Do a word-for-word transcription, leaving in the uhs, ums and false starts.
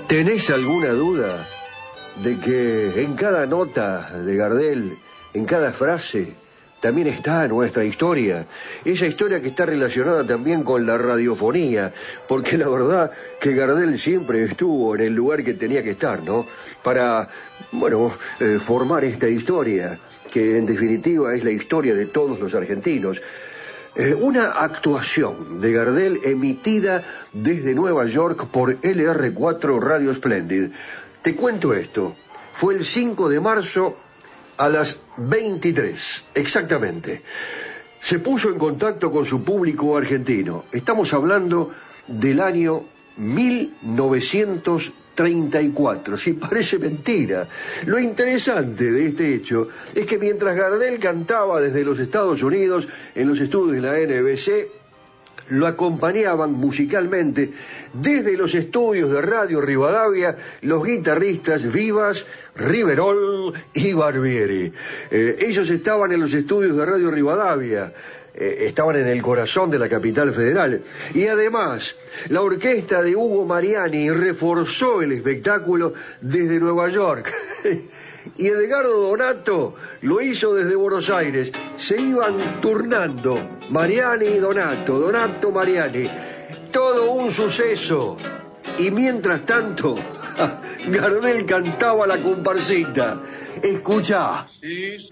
¿Tenés alguna duda de que en cada nota de Gardel, en cada frase, también está nuestra historia? Esa historia que está relacionada también con la radiofonía, porque la verdad que Gardel siempre estuvo en el lugar que tenía que estar, ¿no? Para, bueno, eh, formar esta historia, que en definitiva es la historia de todos los argentinos. Eh, una actuación de Gardel emitida desde Nueva York por L R cuatro Radio Splendid. Te cuento esto. Fue el cinco de marzo a las veintitrés, exactamente. Se puso en contacto con su público argentino. Estamos hablando del año mil novecientos treinta y cuatro. Sí, parece mentira. Lo interesante de este hecho es que mientras Gardel cantaba desde los Estados Unidos en los estudios de la N B C, lo acompañaban musicalmente desde los estudios de Radio Rivadavia los guitarristas Vivas, Riverol y Barbieri. Eh, ellos estaban en los estudios de Radio Rivadavia, eh, estaban en el corazón de la capital federal. Y además, la orquesta de Hugo Mariani reforzó el espectáculo desde Nueva York. Y Edgardo Donato lo hizo desde Buenos Aires. Se iban turnando Mariani y Donato, Donato, Mariani. Todo un suceso. Y mientras tanto, Gardel cantaba la comparsita. Escuchá.